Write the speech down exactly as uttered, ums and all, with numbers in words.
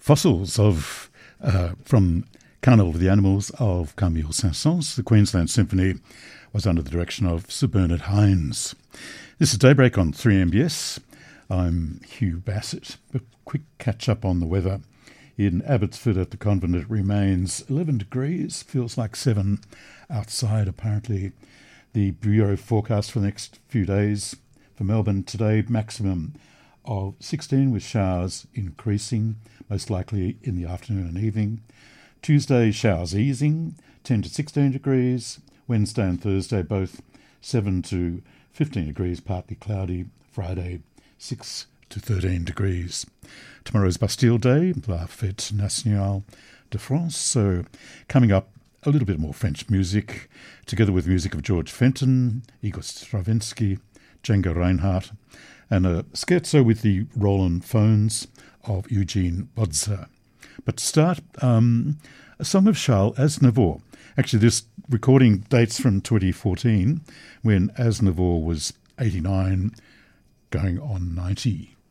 Fossils of uh, from Carnival of the Animals of Camille Saint-Saëns. The Queensland Symphony was under the direction of Sir Bernard Hines. This is Daybreak on three M B S. I'm Hugh Bassett. A quick catch-up on the weather. In Abbotsford at the Convent it remains eleven degrees, feels like seven outside apparently. The Bureau forecast for the next few days for Melbourne today, maximum of sixteen with showers increasing, most likely in the afternoon and evening. Tuesday, showers easing, ten to sixteen degrees. Wednesday and Thursday, both seven to fifteen degrees, partly cloudy. Friday, six to thirteen degrees. Tomorrow's Bastille Day, La Fête Nationale de France. So coming up, a little bit more French music, together with music of George Fenton, Igor Stravinsky, Django Reinhardt, and a scherzo with the Roland phones of Eugene Bodzer. But to start, um, a song of Charles Aznavour. Actually, this recording dates from twenty fourteen, when Aznavour was eighty-nine, going on ninety.